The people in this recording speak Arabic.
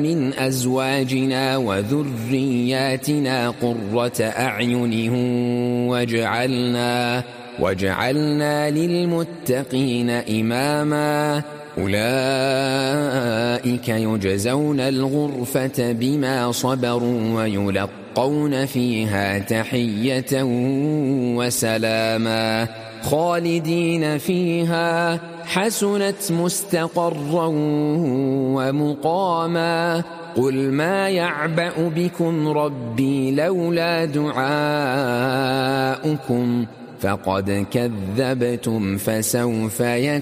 من أزواجنا وذرياتنا قرة أعين واجعلنا للمتقين إماما أولئك يجزون الغرفة بما صبروا ويلقون فيها تحية وسلاما خالدين فيها حسنت مستقرا ومقاما قل ما يعبأ بكم ربي لولا دعاؤكم فقد كذبتم فسوف يكون